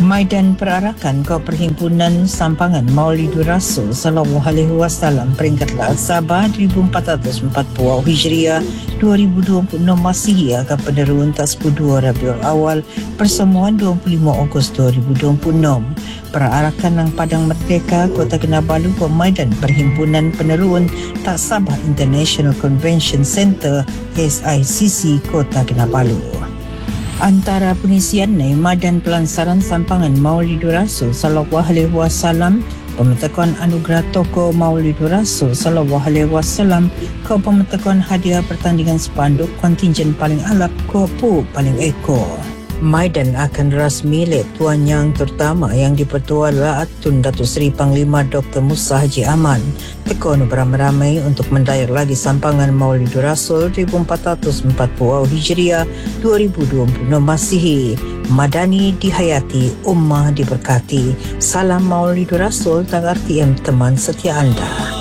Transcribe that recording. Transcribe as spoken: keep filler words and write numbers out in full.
Maidan perarakan ke Perhimpunan Sampangan Maulidur Rasul Sallallahu Alaihi Wasallam peringkat Sabah seribu empat ratus empat puluh Hijriah dua ribu dua puluh enam Masihi ke penerun tak sepuluh Rabiul Awal persemuan dua puluh lima Ogos dua ribu dua puluh enam. Perarakan ng Padang Merdeka Kota Kinabalu ke Maidan Perhimpunan Penerun Tak Sabah International Convention Center S I C C Kota Kinabalu. Antara pengisian ni Maidan Pelansaran Sampangan Maulidur Rasul Sallallahu Alaihi Wasallam, pemetakan anugerah tokoh Maulidur Rasul Sallallahu Alaihi Wasallam, ke pemetakan hadiah pertandingan spanduk kontingen paling alap ke pu paling ekor. Maidan akan rasmi oleh Tuan Yang Terutama yang dipertua adalah Atun Datuk Seri Panglima Doktor Musa Haji Aman. Tekun beramai-ramai untuk mendayak lagi Sampangan Maulidur Rasul seribu empat ratus empat puluh Hijriah dua ribu dua puluh enam Masihi. Madani dihayati, ummah diberkati. Salam Maulidur Rasul, tak R T M teman setia anda.